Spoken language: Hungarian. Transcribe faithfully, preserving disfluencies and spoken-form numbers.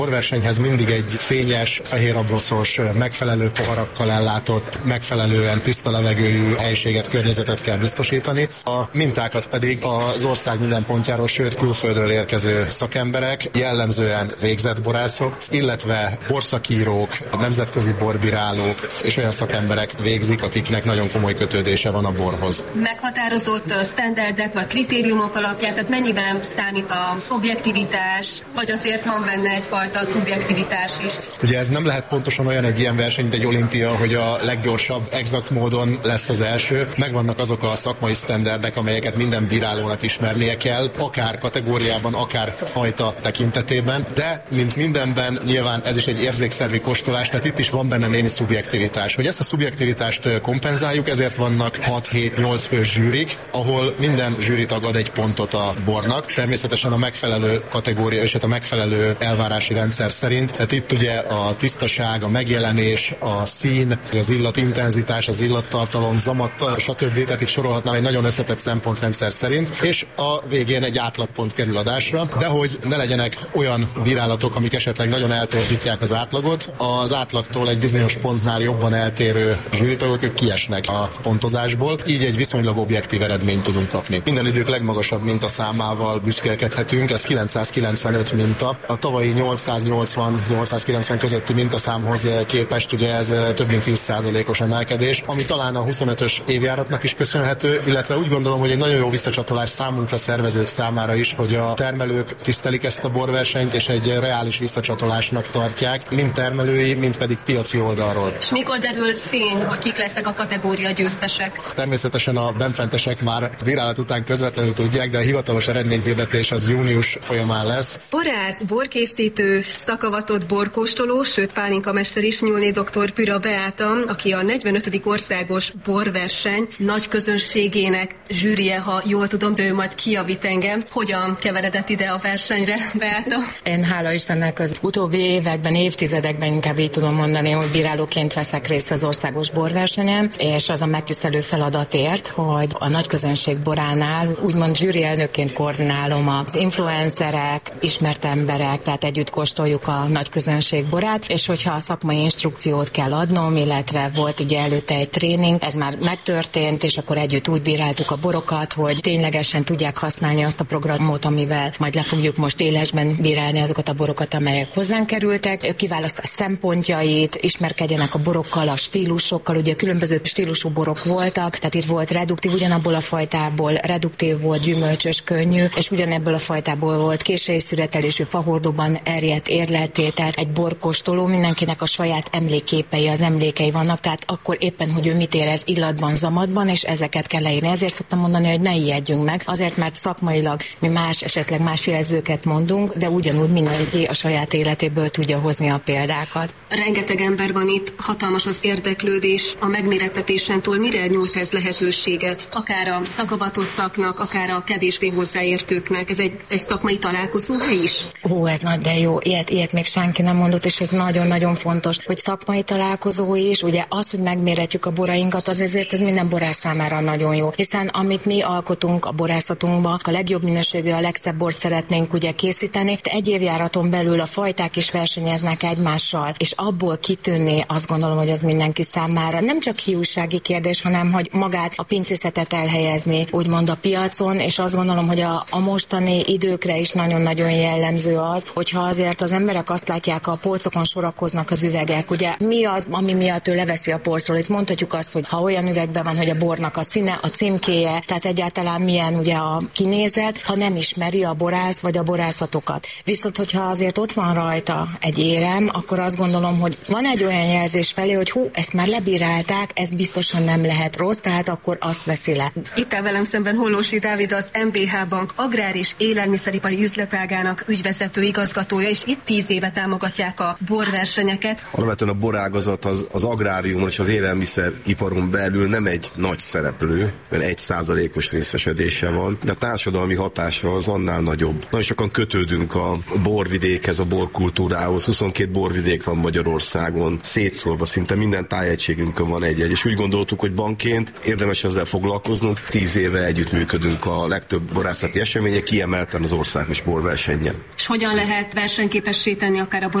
Borversenyhez mindig egy fényes, fehérabroszos, megfelelő poharakkal ellátott, megfelelően tiszta levegőjű helyiséget, környezetet kell biztosítani. A mintákat pedig az ország minden pontjáról, sőt külföldről érkező szakemberek, jellemzően végzett borászok, illetve borszakírók, nemzetközi borbírálók és olyan szakemberek végzik, akiknek nagyon komoly kötődése van a borhoz. Meghatározott standardek vagy kritériumok alapján, tehát mennyiben számít az objektivitás, vagy azért van benne egyfajta szubjektivitás is? Ugye ez nem lehet pontosan olyan egy ilyen verseny, mint egy olimpia, hogy a leggyorsabb, exakt módon lesz az első. Megvannak azok a szakmai standardek, amelyeket minden bírálónak ismernie kell, akár kategóriában, akár fajta tekintetében, de mint mindenben nyilván ez is egy érzékszervi kóstolás, tehát itt is van benne némi szubjektivitás. Hogy ezt a szubjektivitást kompenzáljuk, ezért vannak hat-hét-nyolc fős zsűrik, ahol minden zsűritag ad egy pontot a bornak. Természetesen a megfelelő kategória és a megfelelő elvárási rendszer szerint. Tehát itt ugye a tisztaság, a megjelenés, a szín, az illatintenzitás, az illattartalom, zamat, stb. Tehát itt sorolhatnám egy nagyon összetett szempontrendszer szerint, és a végén egy átlagpont kerül adásra, de hogy ne legyenek olyan bírálatok, amik esetleg nagyon eltorzítják az átlagot, az átlagtól egy bizonyos pontnál jobban eltérő zsűritagok, ők kiesnek a pontozásból, így egy viszonylag objektív eredményt tudunk kapni. Minden idők legmagasabb mintaszámával büszkélkedhetünk, ez kilencszázkilencvenöt minta. A tavalyi nyolcszáznyolcvan-nyolcszázkilencven közötti mintaszámhoz képest ugye ez több mint tíz százalékos emelkedés, ami talán a huszonötös évjáratnak is köszönhető, illetve úgy gondolom, hogy egy nagyon jó visszacsatolás számunkra, szervezők számára is, hogy a termelők tisztelik ezt a borversenyt, és egy reális visszacsatolásnak tartják, mind termelői, mind pedig piaci oldalról. És mikor derül fény, hogy kik lesznek a kategória győztesek? Természetesen a benfentesek már bírálat után közvetlenül tudják, de a hivatalos eredményhirdetés az június folyamán lesz. Borász, borkészítő, szakavatott borkóstoló, sőt pálinkamester is, Nyúlné doktor Püra Beáta, aki a negyvenötödik országos borverseny nagy közönségének zsűrie, ha jól tudom, de ő majd kijavít engem. Hogyan keveredett ide a versenyre, Beáta? Én hála Istennek az utóbbi években, évtizedekben inkább így tudom mondani, hogy bírálóként veszek részt az országos borversenyen, és az a megtisztelő feladatért, hogy a nagy közönség boránál úgymond zsűri elnökként koordinálom az influencerek, ismert emberek, tehát együtt kóstoljuk a nagy közönség borát, és hogyha a szakmai instrukciót kell adnom, illetve volt ugye előtte egy tréning, ez már megtörtént, és akkor együtt úgy bíráltuk a borokat, hogy ténylegesen tudják használni azt a programot, amivel majd le fogjuk most élesben bírálni azokat a borokat, amelyek hozzánk kerültek. Ők kiválasztják szempontjait, ismerkedjenek a borokkal, a stílusokkal, ugye különböző stílusú borok voltak, tehát itt volt reduktív, ugyanabból a fajtából reduktív volt, gyümölcsös, könnyű, és ugyanebből a fajtából volt késői szüretelésű, fahordóban erjedt, érleltételt, egy borkóstoló, mindenkinek a saját emlékképei, az emlékei vannak, tehát akkor éppen, hogy ő mit érez illatban, zamatban, és ezeket kell leírni. Ezért szoktam mondani, hogy ne ijedjünk meg, azért, mert szakmailag mi más, esetleg más jelzőket mondunk, de ugyanúgy mindenki a saját életéből tudja hozni a példákat. Rengeteg ember van itt, hatalmas az érdeklődés, a megmérettetésen túl mire nyújt ez lehetőséget? Akár a szakavatottaknak, akár a kevésbé hozzáértőknek. Ez egy, egy szakmai találkozóhely is? Ó, ez nagy, de jó. Ilyet, ilyet még senki nem mondott, és ez nagyon-nagyon fontos, hogy szakmai találkozó is, ugye az, hogy megméretjük a borainkat, az ezért ez minden borász számára nagyon jó. Hiszen amit mi alkotunk a borászatunkba, a legjobb minőségű, a legszebb bort szeretnénk ugye készíteni, de egy évjáraton belül a fajták is versenyeznek egymással, és abból kitűnni, azt gondolom, hogy az mindenki számára nem csak hiúsági kérdés, hanem hogy magát a pincészetet elhelyezni, úgymond a piacon, és azt gondolom, hogy a, a mostani időkre is nagyon-nagyon jellemző az, hogyha azért az emberek azt látják, a polcokon sorakoznak az üvegek, ugye mi az, ami miatt ő leveszi a polcról. Itt mondhatjuk azt, hogy ha olyan üvegben van, hogy a bornak a színe, a címkéje, tehát egyáltalán milyen ugye a kinézet, ha nem ismeri a borász vagy a borászatokat. Viszont, hogyha azért ott van rajta egy érem, akkor azt gondolom, hogy van egy olyan jelzés felé, hogy hú, ezt már lebírálták, ez biztosan nem lehet rossz, tehát akkor azt veszi le. Itt áll velem szemben Hollósi Dávid, az em bé há Bank agrár és élelmiszeripari üzletágának ügyvezető igazgatója, és itt tíz éve támogatják a borversenyeket. Alapvetően a borágazat az, az agráriumon és az élelmiszeriparon belül nem egy nagy szereplő, mert egy százalékos részesedése van, de a társadalmi hatása az annál nagyobb. Nagyon sokan kötődünk a borvidékhez, a borkultúrához, huszonkét borvidék van Magyarországon, szétszórva szinte minden tájegységünkön van egy-egy, és úgy gondoltuk, hogy bankként érdemes ezzel foglalkoznunk. Tíz éve együttműködünk a legtöbb borászati események, kiemelten az országos borversennyel. És hogyan lehet versenyt versenyképessé tenni akár a